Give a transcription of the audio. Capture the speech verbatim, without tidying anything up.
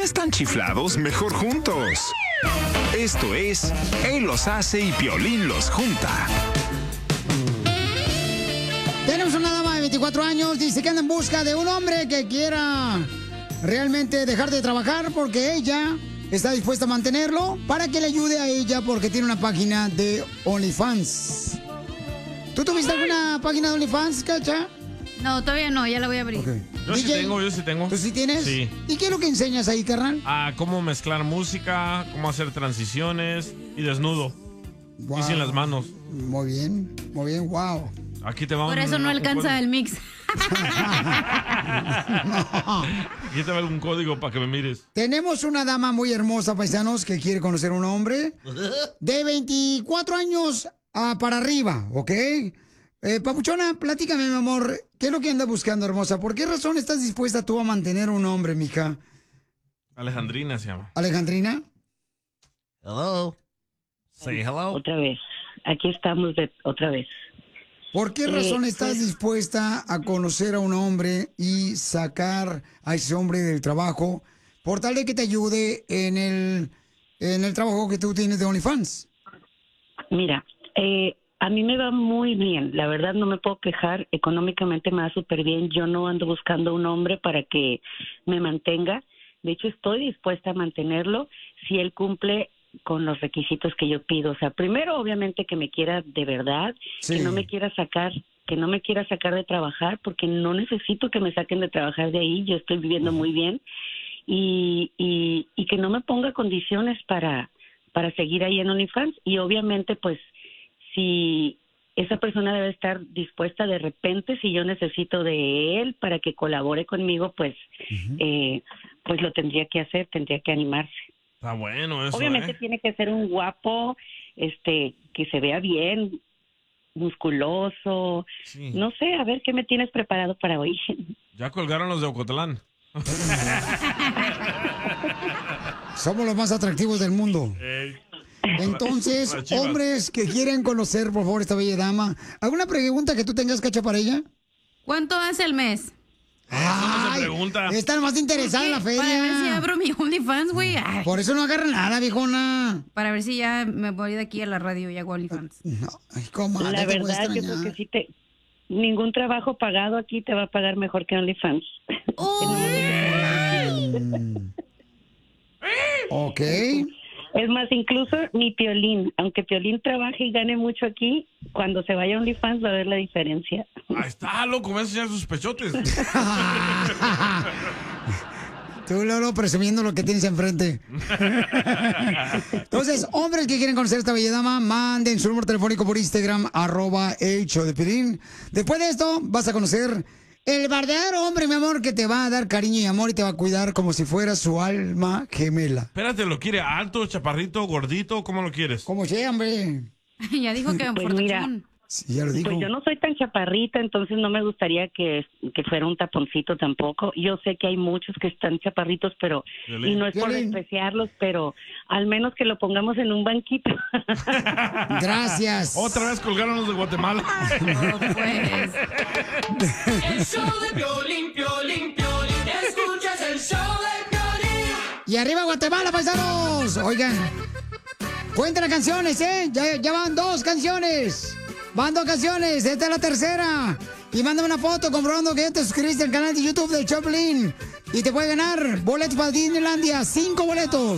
están chiflados, mejor juntos. Esto es Él los hace y Piolín los junta. Tenemos una dama de veinticuatro años, dice que anda en busca de un hombre que quiera realmente dejar de trabajar porque ella está dispuesta a mantenerlo para que le ayude a ella porque tiene una página de OnlyFans. ¿Tú tuviste alguna página de OnlyFans, Cacha? No, todavía no, ya la voy a abrir. Okay. Yo sí tengo, yo sí tengo. ¿Tú sí tienes? Sí. ¿Y qué es lo que enseñas ahí, carnal? Ah, cómo mezclar música, cómo hacer transiciones y desnudo. Wow. Y sin las manos. Muy bien, muy bien, wow. Aquí te va un... Por eso no alcanza el mix. Aquí te va un código para que me mires. Tenemos una dama muy hermosa, paisanos, que quiere conocer a un hombre de veinticuatro años ah, para arriba, ¿ok? Eh, Papuchona, platícame, mi amor, ¿qué es lo que andas buscando, hermosa? ¿Por qué razón estás dispuesta tú a mantener un hombre, mija? Alejandrina se llama. ¿Alejandrina? Hello. Say hello. Otra vez. Aquí estamos de otra vez. ¿Por qué razón eh, estás pues... dispuesta a conocer a un hombre y sacar a ese hombre del trabajo por tal de que te ayude en el, en el trabajo que tú tienes de OnlyFans? Mira, eh, a mí me va muy bien. La verdad no me puedo quejar. Económicamente me va súper bien. Yo no ando buscando un hombre para que me mantenga. De hecho, estoy dispuesta a mantenerlo si él cumple con los requisitos que yo pido. O sea, primero, obviamente, que me quiera de verdad, sí. que no me quiera sacar, que no me quiera sacar de trabajar, porque no necesito que me saquen de trabajar de ahí. Yo estoy viviendo muy bien. Y, y, y que no me ponga condiciones para, para seguir ahí en OnlyFans. Y obviamente, pues, si esa persona debe estar dispuesta de repente, si yo necesito de él para que colabore conmigo, pues, uh-huh. eh, pues lo tendría que hacer, tendría que animarse. Está bueno eso, Obviamente ¿eh? Tiene que ser un guapo, este, que se vea bien, musculoso. Sí. No sé, a ver, ¿qué me tienes preparado para hoy? Ya colgaron los de Ocotlán. Somos los más atractivos del mundo. Hey. Entonces, hombres que quieren conocer, por favor, esta bella dama, ¿alguna pregunta que tú tengas, Cacha, para ella? ¿Cuánto hace el mes? Ay, están más interesada en la feria. Para ver si abro mi OnlyFans, güey. Por eso no agarra nada, viejona. Para ver si ya me voy de aquí a la radio y hago OnlyFans. No, ay, ¿cómo? La verdad, yo creo que sí te... Ningún trabajo pagado aquí te va a pagar mejor que OnlyFans. Ok. Es más, incluso ni Piolín, aunque Piolín trabaje y gane mucho aquí, cuando se vaya a OnlyFans va a ver la diferencia. Ahí está, loco, me va a enseñar sus pechotes. Tú, Lolo, presumiendo lo que tienes enfrente. Entonces, hombres que quieren conocer a esta bella dama, manden su número telefónico por Instagram, arroba el show de Piolín. Después de esto, vas a conocer el verdadero hombre, mi amor, que te va a dar cariño y amor y te va a cuidar como si fuera su alma gemela. Espérate, ¿lo quiere alto, chaparrito, gordito? ¿Cómo lo quieres? Como sea, hombre. Ya dijo que pues mira, sí, ya lo dijo. Pues yo no soy tan chaparrita, entonces no me gustaría que, que fuera un taponcito tampoco. Yo sé que hay muchos que están chaparritos, pero Violín. Y no es por despreciarlos, pero al menos que lo pongamos en un banquito. Gracias. Otra vez colgaron los de Guatemala. No, pues. El show de Piolín, Piolín, Piolín. Escuchas el show de Piolín. Y arriba Guatemala, paisanos. Oigan, cuenten las canciones, ¿eh? Ya, ya van dos canciones. Van dos canciones. Esta es la tercera. Y mándame una foto comprobando que ya te suscribiste al canal de YouTube del Choplin. Y te puede ganar boletos para Disneylandia. Cinco boletos.